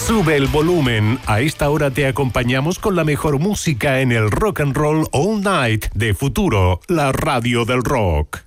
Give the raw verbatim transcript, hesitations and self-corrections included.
Sube el volumen. A esta hora te acompañamos con la mejor música en el Rock and Roll All Night de Futuro, la radio del rock.